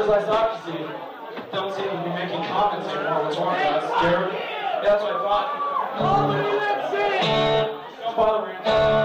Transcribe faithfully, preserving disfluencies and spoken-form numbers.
I thought, you see, don't seem to be making comments anymore. What's wrong with us? Scared? Yeah, that's what I thought. Oh, look at that scene! Don't bother me.